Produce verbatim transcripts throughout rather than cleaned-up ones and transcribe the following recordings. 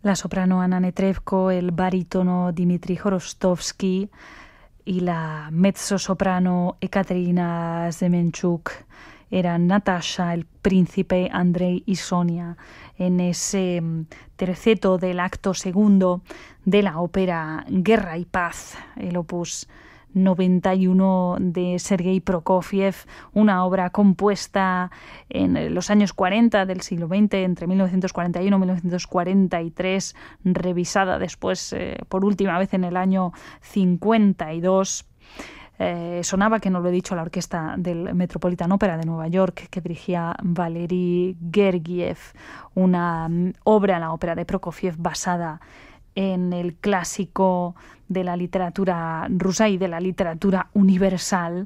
La soprano Anna Netrebko, el barítono Dmitry Khorostovsky y la mezzosoprano Ekaterina Semenchuk eran Natasha, el príncipe Andrei y Sonia en ese terceto del acto segundo de la ópera Guerra y Paz, el opus noventa y uno de Sergei Prokofiev, una obra compuesta en los años cuarenta del siglo veinte, entre mil novecientos cuarenta y uno y mil novecientos cuarenta y tres, revisada después eh, por última vez en el año cincuenta y dos. Eh, sonaba, que no lo he dicho, la orquesta del Metropolitan Opera de Nueva York, que dirigía Valery Gergiev, una um, obra, la ópera de Prokofiev, basada en el clásico de la literatura rusa y de la literatura universal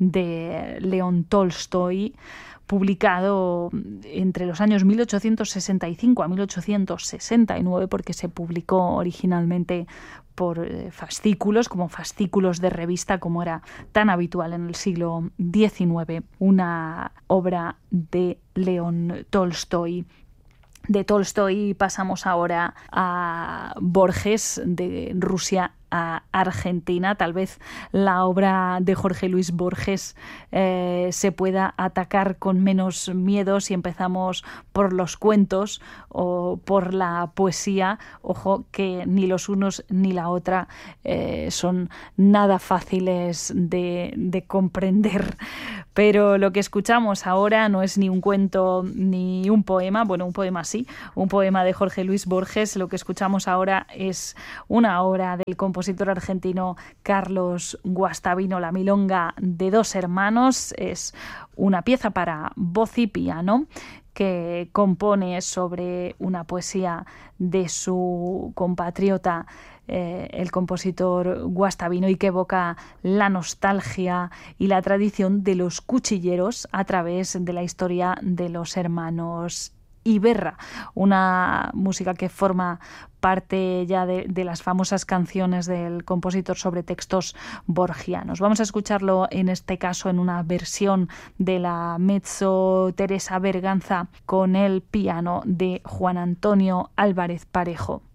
de León Tolstoy, publicado entre los años mil ochocientos sesenta y cinco a mil ochocientos sesenta y nueve, porque se publicó originalmente por fascículos, como fascículos de revista, como era tan habitual en el siglo diecinueve, una obra de León Tolstoy. De Tolstoy pasamos ahora a Borges, de Rusia a Argentina. Tal vez la obra de Jorge Luis Borges eh, se pueda atacar con menos miedo si empezamos por los cuentos o por la poesía. Ojo, que ni los unos ni la otra eh, son nada fáciles de, de comprender. Pero lo que escuchamos ahora no es ni un cuento ni un poema, bueno, un poema sí, un poema de Jorge Luis Borges. Lo que escuchamos ahora es una obra del compositor argentino Carlos Guastavino, La milonga de dos hermanos. Es una pieza para voz y piano que compone sobre una poesía de su compatriota, eh, el compositor Guastavino, y que evoca la nostalgia y la tradición de los cuchilleros a través de la historia de los hermanos Iberra, una música que forma parte ya de, de las famosas canciones del compositor sobre textos borgianos. Vamos a escucharlo en este caso en una versión de la mezzo Teresa Berganza con el piano de Juan Antonio Álvarez Parejo.